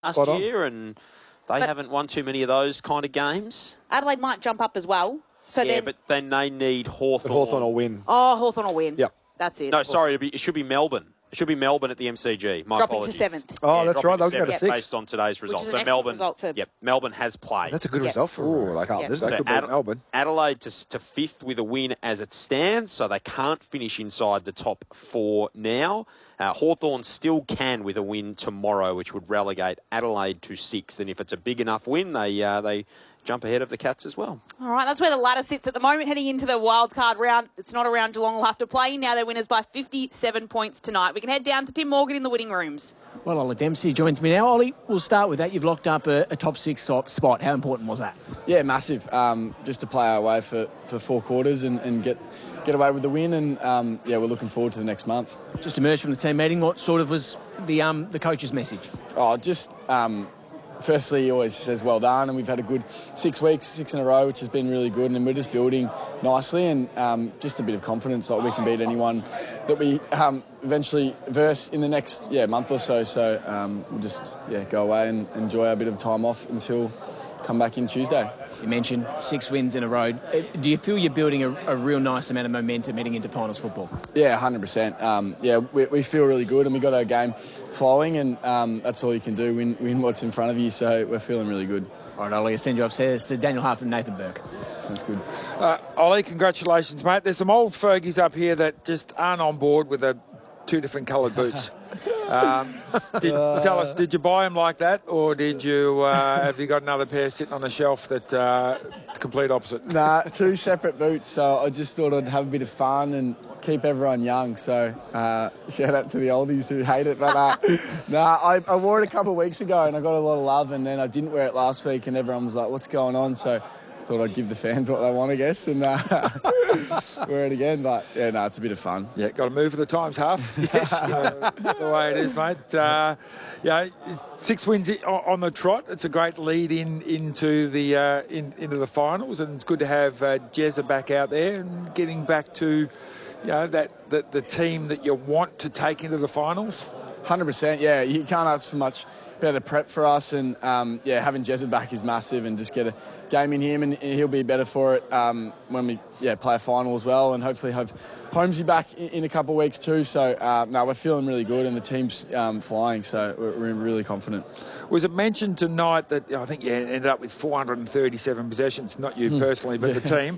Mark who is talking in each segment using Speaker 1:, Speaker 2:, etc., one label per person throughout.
Speaker 1: last year, and they haven't won too many of those kind of games.
Speaker 2: Adelaide might jump up as well. So
Speaker 1: but then they need Hawthorn.
Speaker 3: Hawthorn will win.
Speaker 2: Oh, Hawthorn will win.
Speaker 3: Yep.
Speaker 2: That's it.
Speaker 1: No, sorry, it should be Melbourne. It should be Melbourne at the MCG. My
Speaker 2: dropping
Speaker 1: apologies.
Speaker 2: to 7th.
Speaker 3: Oh, that's right. They'll go to 6.
Speaker 1: Based on today's results.
Speaker 2: Which is an
Speaker 1: So Melbourne,
Speaker 2: result for...
Speaker 1: Melbourne has played.
Speaker 3: That's a good result for Carlton.
Speaker 1: So
Speaker 3: That could beat Melbourne.
Speaker 1: Adelaide to 5th with a win as it stands, so they can't finish inside the top 4 now. Hawthorn still can with a win tomorrow, which would relegate Adelaide to 6th. And if it's a big enough win, they jump ahead of the Cats as well.
Speaker 2: All right, that's where the ladder sits at the moment, heading into the wild card round. It's not a round Geelong will have to play. Now they're winners by 57 points tonight. We can head down to Tim Morgan in the winning rooms.
Speaker 4: Well, Ollie Dempsey joins me now. Ollie, we'll start with that. You've locked up a top 6 spot. How important was that?
Speaker 5: Yeah, massive. Just to play our way for 4 quarters and get away with the win. And, we're looking forward to the next month.
Speaker 4: Just emerged from the team meeting. What sort of was the coach's message?
Speaker 5: Firstly, he always says well done, and we've had a good 6 weeks, 6 in a row, which has been really good, and we're just building nicely, and just a bit of confidence that we can beat anyone that we eventually verse in the next month or so. So we'll just go away and enjoy our bit of time off until come back in Tuesday.
Speaker 4: You mentioned 6 wins in a row. Do you feel you're building a real nice amount of momentum heading into finals football?
Speaker 5: Yeah, 100%. We feel really good, and we got our game flowing, and that's all you can do, win what's in front of you, so we're feeling really good.
Speaker 4: All right, Ollie, I'll send you upstairs to Daniel Huff and Nathan Burke.
Speaker 5: Sounds good.
Speaker 6: Ollie, congratulations, mate. There's some old fogies up here that just aren't on board with the 2 different coloured boots. Tell us, did you buy them like that, or did you have you got another pair sitting on the shelf that complete opposite?
Speaker 5: Nah, 2 separate boots, so I just thought I'd have a bit of fun and keep everyone young, so shout out to the oldies who hate it, but I wore it a couple of weeks ago and I got a lot of love, and then I didn't wear it last week and everyone was like, what's going on? So thought I'd give the fans what they want, I guess, and wear it again. But it's a bit of fun.
Speaker 6: Yeah, got to move for the times, Half. Yes, the way it is, mate. 6 wins on the trot. It's a great lead into the finals, and it's good to have Jezza back out there and getting back to the team that you want to take into the finals.
Speaker 5: 100%. Yeah, you can't ask for much better prep for us, and having Jezza back is massive, and just get a game in him, and he'll be better for it when we play a final as well, and hopefully have Holmesy back in a couple of weeks too. So we're feeling really good, and the team's flying, so we're really confident.
Speaker 6: Was it mentioned tonight that I think you ended up with 437 possessions, not you personally, but the team?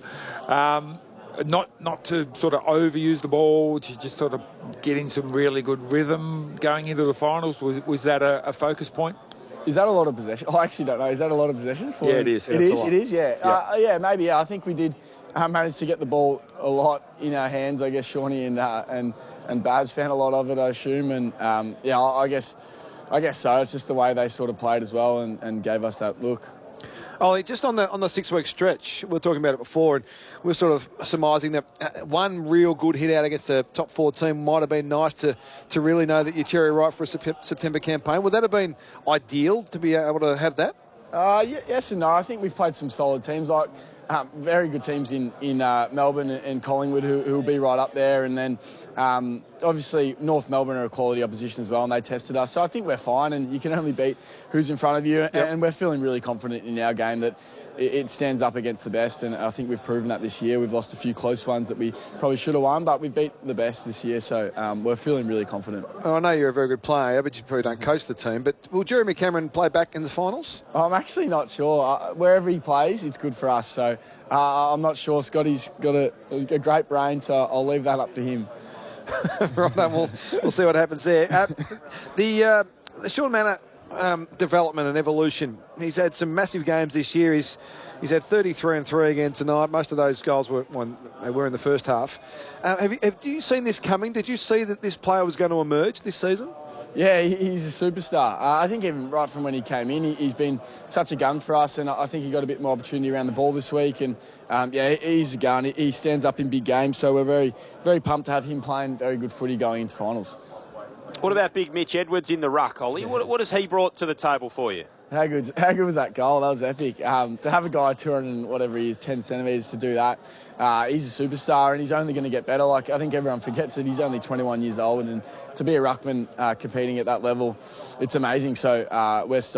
Speaker 6: Not to sort of overuse the ball, to just sort of getting some really good rhythm going into the finals. Was that a focus point?
Speaker 5: Is that a lot of possession? I actually don't know. Is that a lot of possession?
Speaker 6: Yeah, it is.
Speaker 5: It is, yeah. Maybe. I think we did manage to get the ball a lot in our hands. I guess Shawnee and Baz found a lot of it, I assume. And, I guess so. It's just the way they sort of played as well and gave us that look.
Speaker 3: Ollie, just on the 6-week stretch, we were talking about it before, and we were sort of surmising that one real good hit out against the top 4 team might have been nice to really know that you're cherry ripe for a September campaign. Would that have been ideal to be able to have that?
Speaker 5: Yes and no. I think we've played some solid teams, like very good teams in Melbourne and Collingwood who will be right up there, and then obviously North Melbourne are a quality opposition as well, and they tested us. So I think we're fine, and you can only beat who's in front of you, and we're feeling really confident in our game that it stands up against the best, and I think we've proven that this year. We've lost a few close ones that we probably should have won, but we beat the best this year, so we're feeling really confident.
Speaker 3: I know you're a very good player, but you probably don't coach the team, but will Jeremy Cameron play back in the finals?
Speaker 5: I'm actually not sure. Wherever he plays, it's good for us, so I'm not sure. Scotty's got a great brain, so I'll leave that up to him.
Speaker 3: Right, we'll see what happens there. The Sean Manor development and evolution. He's had some massive games this year. He's had 33-3 again tonight. Most of those goals were in the first half. Have you seen this coming? Did you see that this player was going to emerge this season?
Speaker 5: Yeah, he's a superstar. I think even right from when he came in, he's been such a gun for us, and I think he got a bit more opportunity around the ball this week. And he's a gun. He stands up in big games, so we're very, very pumped to have him playing very good footy going into finals.
Speaker 1: What about big Mitch Edwards in the ruck, Ollie? What has he brought to the table for you?
Speaker 5: How good was that goal? That was epic. To have a guy 200 and whatever he is, 10 centimetres to do that, he's a superstar, and he's only going to get better. Like, I think everyone forgets that he's only 21 years old, and to be a ruckman competing at that level, it's amazing. So we're stoked.